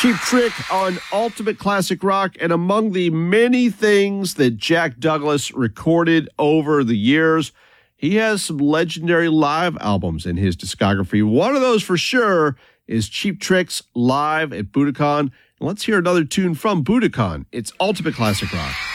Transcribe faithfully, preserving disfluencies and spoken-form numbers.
Cheap Trick on Ultimate Classic Rock, and among the many things that Jack Douglas recorded over the years, he has some legendary live albums in his discography. One of those for sure is Cheap Trick's Live at Budokan. And let's hear another tune from Budokan. It's Ultimate Classic Rock.